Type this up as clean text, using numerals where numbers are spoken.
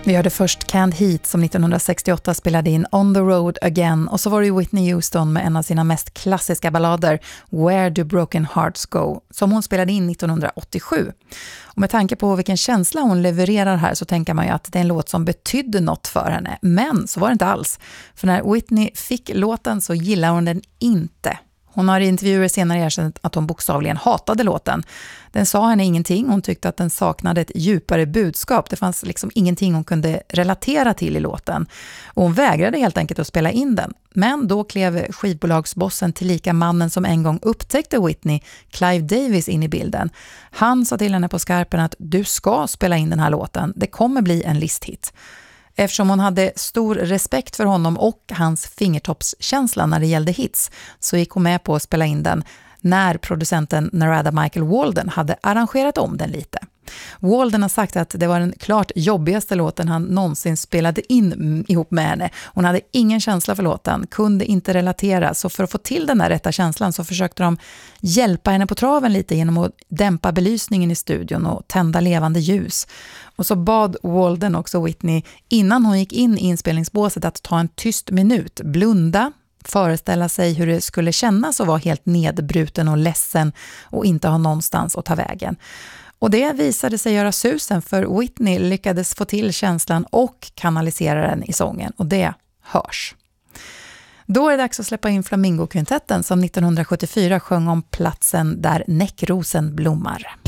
Vi hörde först Canned Heat som 1968 spelade in On the Road Again, och så var det Whitney Houston med en av sina mest klassiska ballader, Where Do Broken Hearts Go, som hon spelade in 1987. Och med tanke på vilken känsla hon levererar här så tänker man ju att det är en låt som betydde något för henne. Men så var det inte alls. För när Whitney fick låten så gillade hon den inte. Hon har i intervjuer senare erkänt att hon bokstavligen hatade låten. Den sa henne ingenting, hon tyckte att den saknade ett djupare budskap. Det fanns liksom ingenting hon kunde relatera till i låten. Och hon vägrade helt enkelt att spela in den. Men då klev skivbolagsbossen tillika mannen som en gång upptäckte Whitney, Clive Davis, in i bilden. Han sa till henne på skarpen att du ska spela in den här låten, det kommer bli en listhit. Eftersom hon hade stor respekt för honom och hans fingertoppskänsla när det gällde hits så gick hon med på att spela in den när producenten Narada Michael Walden hade arrangerat om den lite. Walden har sagt att det var den klart jobbigaste låten han någonsin spelade in ihop med henne. Hon hade ingen känsla för låten, kunde inte relatera, så för att få till den där rätta känslan så försökte de hjälpa henne på traven lite genom att dämpa belysningen i studion och tända levande ljus. Och så bad Walden också Whitney innan hon gick in i inspelningsbåset att ta en tyst minut, blunda, föreställa sig hur det skulle kännas att vara helt nedbruten och ledsen och inte ha någonstans att ta vägen. Och det visade sig göra susen, för Whitney lyckades få till känslan och kanalisera den i sången, och det hörs. Då är det dags att släppa in Flamingo-kvintetten som 1974 sjöng om platsen där näckrosen blommar.